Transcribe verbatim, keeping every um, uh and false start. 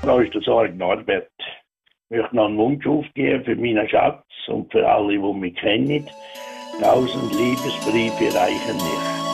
Da ist der Sorge Norbert. Ich möchte noch einen Wunsch aufgeben für meinen Schatz und für alle, die mich kennen. Tausend Liebesbriefe reichen nicht.